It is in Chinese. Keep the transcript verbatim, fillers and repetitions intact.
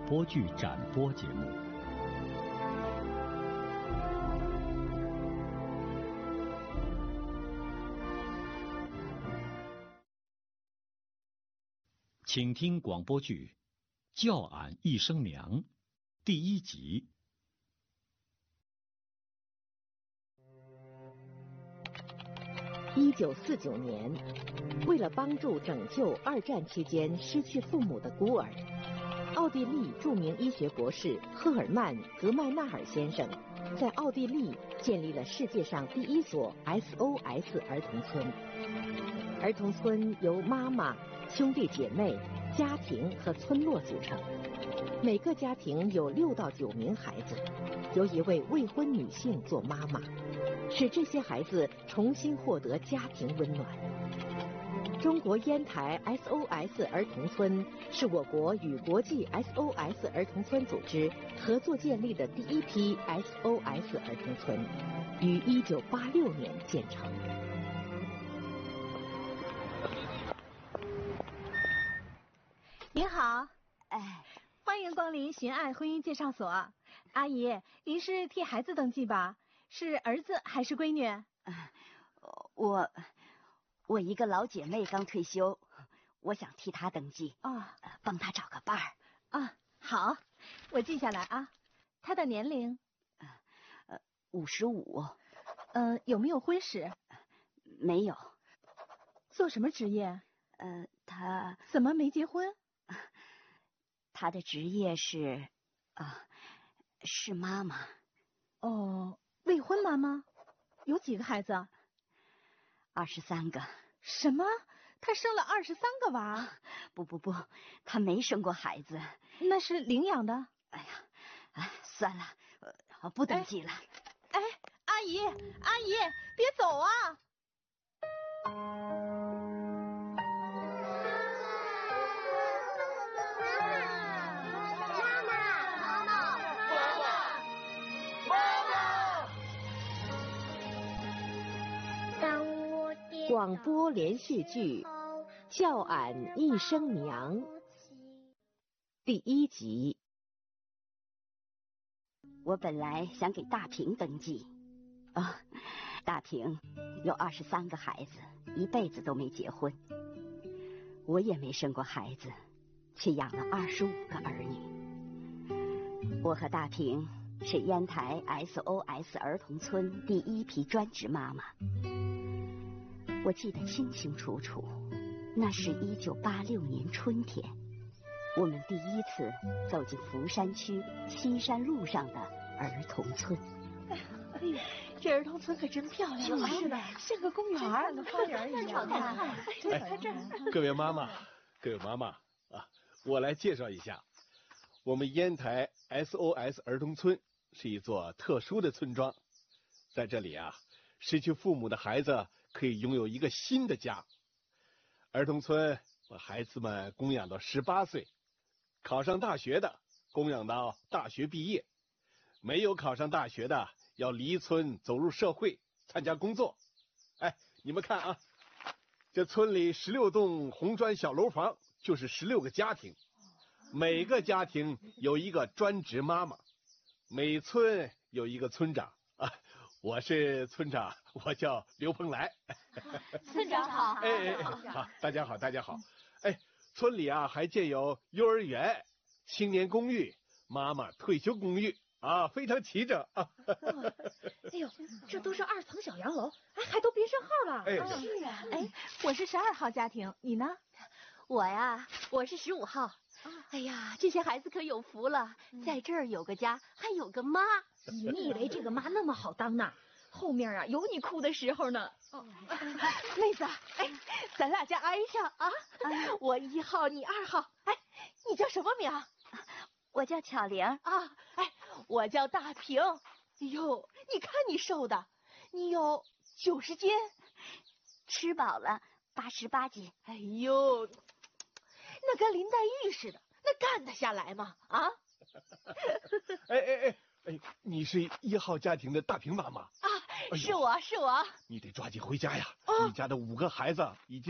播剧展播节目。请听广播剧《叫俺一声娘》第一集。 一九四九年，为了帮助拯救二战期间失去父母的孤儿，奥地利著名医学博士赫尔曼·格麦纳尔先生在奥地利建立了世界上第一所 S O S 儿童村。儿童村由妈妈、兄弟姐妹、家庭和村落组成，每个家庭有六到九名孩子，由一位未婚女性做妈妈，使这些孩子重新获得家庭温暖。中国烟台 S O S 儿童村是我国与国际 S O S 儿童村组织合作建立的第一批 S O S 儿童村，于一九八六年建成。 您好， 哎， 欢迎光临寻爱婚姻介绍所。阿姨，您是替孩子登记吧？是儿子还是闺女？ 呃、我我一个老姐妹刚退休，我想替她登记， 哦， 呃、帮她找个伴儿。 啊，好，我记下来啊。她的年龄？ 呃呃，五十五。 呃，有没有婚史？ 没有。 做什么职业？ 呃，她怎么没结婚？ 她的职业是啊、呃，是妈妈。 哦，未婚妈妈？有几个孩子？ 二十三个。 什么？她生了二十三个娃？ 不不不，她没生过孩子。 那是领养的？ 哎呀，哎，算了，呃，不登记了。 哎，哎阿姨，阿姨，别走啊！ 广播连续剧《叫俺一声娘》第一集。 我本来想给大平登记，啊、哦，大平有二十三个孩子，一辈子都没结婚。我也没生过孩子，却养了二十五个儿女。我和大平是烟台 S O S 儿童村第一批专职妈妈。我记得清清楚楚，那是一九八六年春天，我们第一次走进福山区西山路上的儿童村。 哎呀，这儿童村可真漂亮，就是的，像个公园，像个花园一样。 哎，各位妈妈，各位妈妈啊，我来介绍一下，我们烟台 S O S 儿童村是一座特殊的村庄，在这里啊，失去父母的孩子可以拥有一个新的家。儿童村把孩子们供养到十八岁，考上大学的供养到大学毕业，没有考上大学的要离村走入社会参加工作。哎，你们看啊，这村里十六栋红砖小楼房就是十六个家庭，每个家庭有一个专职妈妈，每村有一个村长啊。我是村长，我叫刘鹏来。 村长好。 哎哎哎，好，大家好，大家好。哎，村里啊还建有幼儿园、青年公寓、妈妈退休公寓啊，非常齐整啊。 哎呦，这都是二层小洋楼，哎，还都别上号了。 哎， 是啊。哎，我是十二号家庭，你呢？ 我呀，我是十五号。哎呀，这些孩子可有福了，在这儿有个家，还有个妈。 你以为这个妈那么好当呢？后面啊有你哭的时候呢。 哦，妹子，哎，咱俩家挨着啊。我一号，你二号。哎，你叫什么名？ 我叫巧玲啊。哎，我叫大平。哎呦，你看你瘦的，你有九十斤， 吃饱了八十八斤。 哎呦，那跟林黛玉似的，那干得下来吗？啊？ 哎哎哎哎，你是一号家庭的大平妈妈啊？是我是我。 你得抓紧回家呀，哦，你家的五个孩子已经